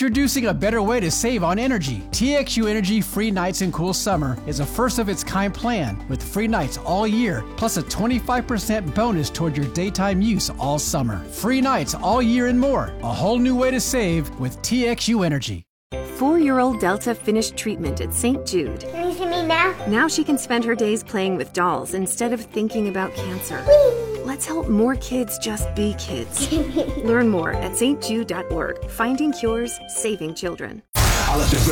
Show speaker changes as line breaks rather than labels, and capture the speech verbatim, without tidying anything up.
Introducing a better way to save on energy. T X U Energy Free Nights and Cool Summer is a first-of-its-kind plan with free nights all year, plus a twenty-five percent bonus toward your daytime use all summer. Free nights all year and more. A whole new way to save with T X U Energy.
Four-year-old Delta finished treatment at Saint Jude.
Can you see me now?
Now she can spend her days playing with dolls instead of thinking about cancer.
Whee!
Let's help more kids just be kids. Learn more at s t jude dot org. Finding cures, saving children.
I let the